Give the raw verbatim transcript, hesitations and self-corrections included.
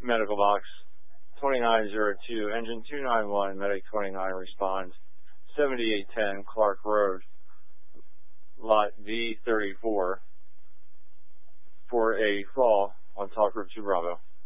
medical box twenty-nine oh two, engine two nine one, medic twenty-nine responds, seventy-eight ten Clark Road, lot V thirty-four, for a fall on Talk Group two Bravo.